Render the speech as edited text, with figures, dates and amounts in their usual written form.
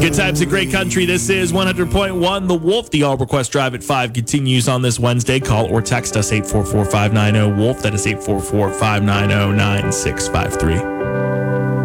Good times and great country. This is 100.1 The Wolf. The All Request Drive at 5 continues on this Wednesday. Call or text us 844-590-WOLF. That is 844-590-9653.